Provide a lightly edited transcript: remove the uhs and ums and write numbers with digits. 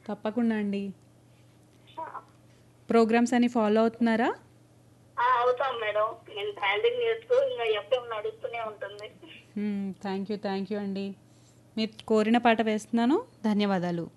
తప్పకుండా అండి. ఆ, ప్రోగ్రామ్స్ అని ఫాలో అవుతున్నారా? అవుతాం మేడం. నేను బ్యాండింగ్ చేస్తూ ఇంకా ఎఫ్ఎం నడుస్తూనే ఉంటుంది. థ్యాంక్ యూ అండి. మీరు కోరిన పాట వేస్తున్నాను. ధన్యవాదాలు.